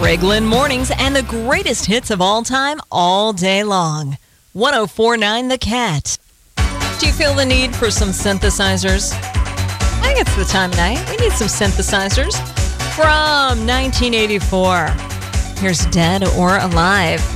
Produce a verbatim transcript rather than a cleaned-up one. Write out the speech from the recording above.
Greg Lynn Mornings and the greatest hits of all time all day long. one oh four point nine The Cat. Do you feel the need for some synthesizers? I think it's the time of night. We need some synthesizers. From nineteen eighty-four, here's Dead or Alive.